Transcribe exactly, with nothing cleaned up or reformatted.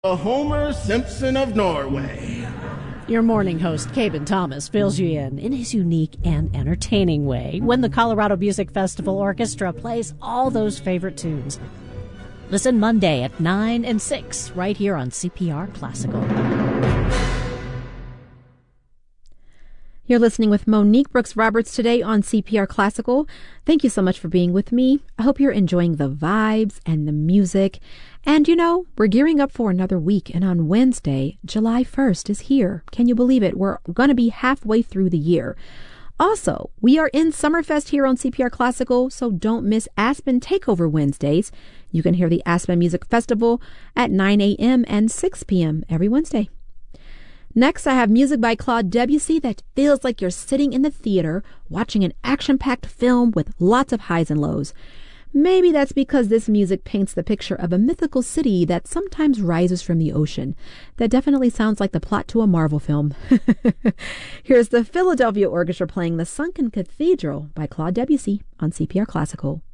The Homer Simpson of Norway. Your morning host, Caben Thomas, fills you in in his unique and entertaining way when the Colorado Music Festival Orchestra plays all those favorite tunes. Listen Monday at nine and six right here on C P R Classical. You're listening with Monique Brooks Roberts today on C P R Classical. Thank you so much for being with me. I hope you're enjoying the vibes and the music. And you know, we're gearing up for another week, and on Wednesday, July first is here. Can you believe it? We're going to be halfway through the year. Also, we are in Summerfest here on C P R Classical, so don't miss Aspen Takeover Wednesdays. You can hear the Aspen Music Festival at nine a.m. and six p.m. every Wednesday. Next, I have music by Claude Debussy that feels like you're sitting in the theater watching an action-packed film with lots of highs and lows. Maybe that's because this music paints the picture of a mythical city that sometimes rises from the ocean. That definitely sounds like the plot to a Marvel film. Here's the Philadelphia Orchestra playing The Sunken Cathedral by Claude Debussy on C P R Classical.